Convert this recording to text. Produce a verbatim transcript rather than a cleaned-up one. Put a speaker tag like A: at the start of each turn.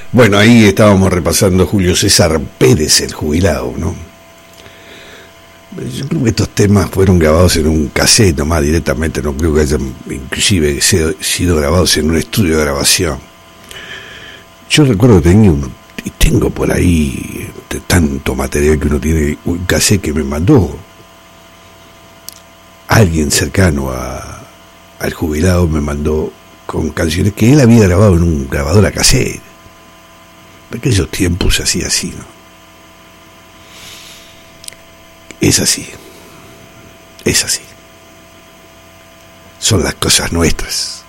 A: Bueno, ahí estábamos repasando Julio César Pérez, el jubilado, ¿no? Yo creo que estos temas fueron grabados en un cassette nomás directamente, no creo que hayan inclusive sido, sido grabados en un estudio de grabación. Yo recuerdo que tenía un, y tengo por ahí de tanto material que uno tiene, un cassette que me mandó alguien cercano a, al jubilado, me mandó con canciones que él había grabado en un grabador a cassette. En aquellos tiempos se hacía así, ¿no? Es así, es así. Son las cosas nuestras.